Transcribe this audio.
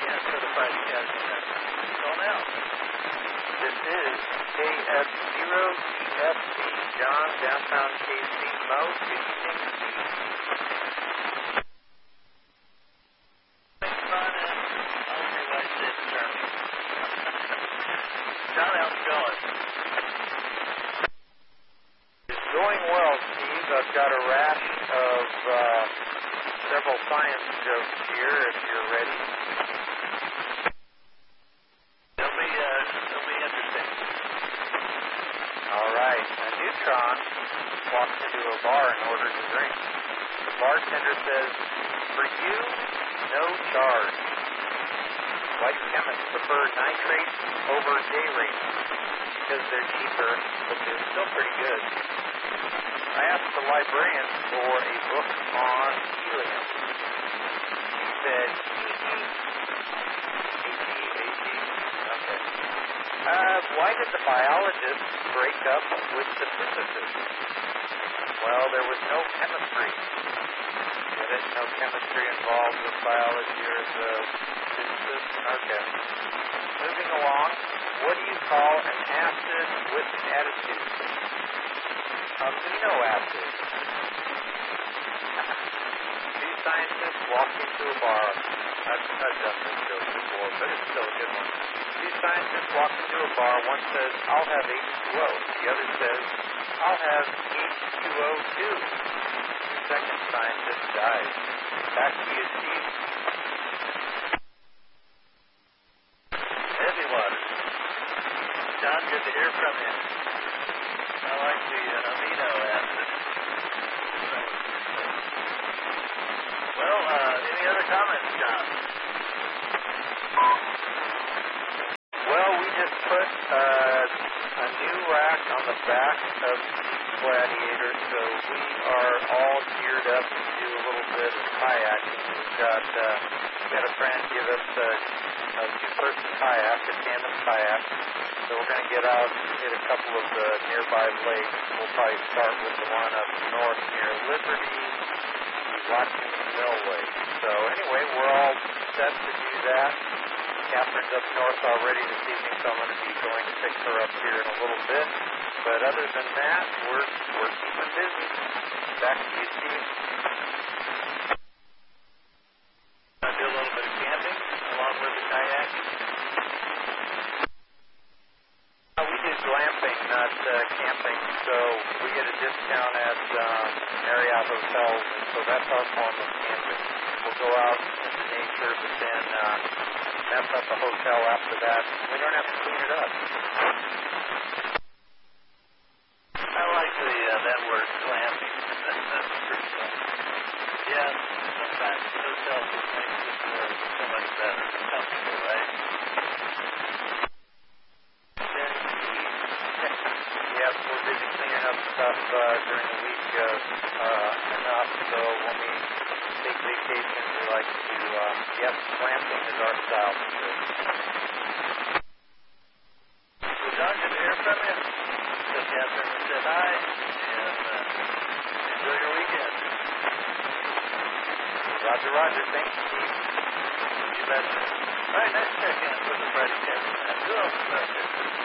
again for the Friday Academy message. Call now. This is KF0TFC, John, downtown KC, Mo, 16C. John, how's it going? It's going well, Steve. I've got a rash of several science jokes here, if you're ready. It'll be interesting. All right. A neutron walks into a bar in order to drink. The bartender says, "For you, no charge." White chemists prefer nitrates over day rates because they're cheaper, but they're still pretty good. I asked the librarian for a book on helium. He said, okay. Why did the biologist break up with the physicist? Well, there was no chemistry. Get it? No chemistry involved with biology or the physicist? Okay. Moving along, what do you call an acid with attitude? Amino acid. Two scientists walk into a bar. I've done this joke before, but it's still a good one. Two scientists walk into a bar. One says, "I'll have H2O." The other says, "I'll have H2O too." The second scientist dies. Back to you, Steve. Heavy water. John, good to hear from you. I like the amino acid. Well, any other comments, John? Well, we just put a new rack on the back of Gladiator, so we are all geared up to do a little bit of kayaking. We've got a friend give us a two-person kayak, a tandem kayak. So we're going to get out and hit a couple of the nearby lakes. We'll probably start with the one up north near Liberty, Washington Mill Lake. So anyway, we're all set to do that. Catherine's up north already this evening, so I'm going to be going to pick her up here in a little bit. But other than that, we're keeping busy. Back to you, Steve. I do a little bit of camping along with the kayaking. We do glamping, not camping, so we get a discount at Marriott hotels, and so that's our form of camping. We'll go out into nature, but then mess up the hotel after that. We don't have to clean it up. I like that word, glamping. That's pretty fun. Yeah, sometimes the hotel just makes it so much better, comfortable, right? Yes, we're busy cleaning up stuff during the week enough, so when we take vacations, we like to, yes, glamping is our style. Well, John, good to hear from you. So Catherine said hi, and enjoy your weekend. Roger. Thanks, Steve. You betcha. All right, next check-in for the Friday Academy. Who else is out there?